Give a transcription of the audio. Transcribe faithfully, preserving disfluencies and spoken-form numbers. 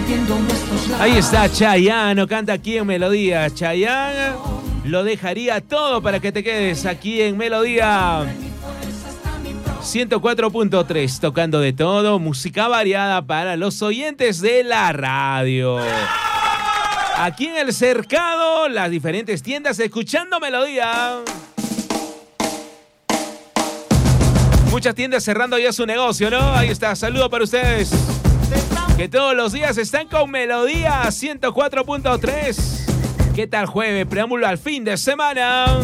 Ahí está Chayanne, canta aquí en Melodía. Chayanne, lo dejaría todo para que te quedes aquí en Melodía ciento cuatro punto tres, tocando de todo, música variada para los oyentes de la radio. Aquí en el Cercado, las diferentes tiendas escuchando Melodía. Muchas tiendas cerrando ya su negocio, ¿no? Ahí está, saludo para ustedes, que todos los días están con Melodía ciento cuatro punto tres. ¿Qué tal jueves? Preámbulo al fin de semana.